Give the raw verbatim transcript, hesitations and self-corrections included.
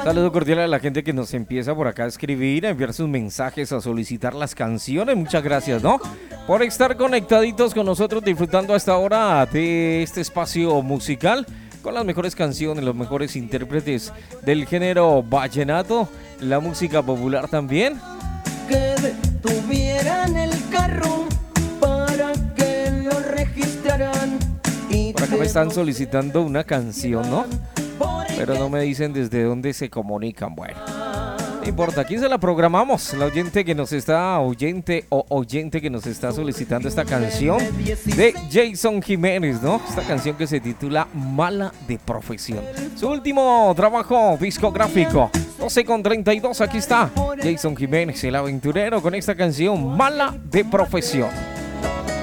Saludo cordial a la gente que nos empieza por acá a escribir, a enviar sus mensajes, a solicitar las canciones. Muchas gracias, ¿no? Por estar conectaditos con nosotros, disfrutando a esta hora de este espacio musical con las mejores canciones, los mejores intérpretes del género vallenato, la música popular también. Que detuvieran el carro para que lo registraran. Y por acá me están solicitando una canción, ¿no? Pero no me dicen desde dónde se comunican. Bueno, no importa, aquí se la programamos. La oyente que nos está, oyente o oyente que nos está solicitando esta canción de Jason Jiménez, ¿no? Esta canción que se titula Mala de Profesión. Su último trabajo discográfico. doce con treinta y dos, aquí está Jason Jiménez, el aventurero, con esta canción Mala de Profesión.